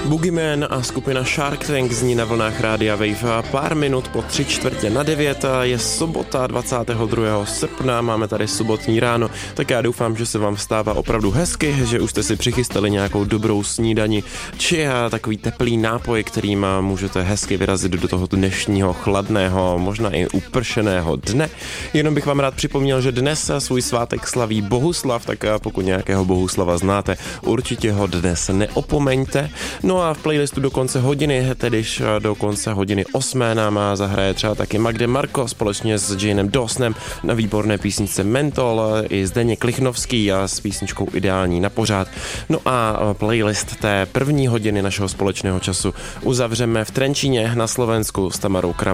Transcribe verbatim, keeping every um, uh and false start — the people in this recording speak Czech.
Boogeyman a skupina Shark Tank zní na vlnách Rádia Wave. Pár minut po tři čtvrtě na devět je sobota dvacátého druhého srpna, máme tady sobotní ráno, tak já doufám, že se vám vstává opravdu hezky, že už jste si přichystali nějakou dobrou snídani či takový teplý nápoj, kterým můžete hezky vyrazit do toho dnešního chladného, možná i upršeného dne. Jenom bych vám rád připomněl, že dnes svůj svátek slaví Bohuslav, tak pokud nějakého Bohuslava znáte, určitě ho dnes neopomeňte. No a v playlistu do konce hodiny, tedyž do konce hodiny osmé nám zahraje třeba taky Magde Marko společně s Janem Dawsonem na výborné písničce Mentol, i Zdeněk Lichnovský a s písničkou Ideální na pořád. No a playlist té první hodiny našeho společného času uzavřeme v Trenčíně na Slovensku s Tamarou Kram.